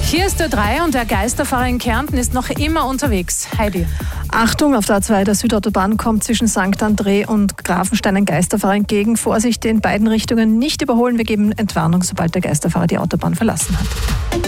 Hier ist Ö3 und der Geisterfahrer in Kärnten ist noch immer unterwegs. Heidi. Achtung, auf der A2 der Südautobahn kommt zwischen St. André und Grafenstein ein Geisterfahrer entgegen. Vorsicht, in beiden Richtungen nicht überholen. Wir geben Entwarnung, sobald der Geisterfahrer die Autobahn verlassen hat.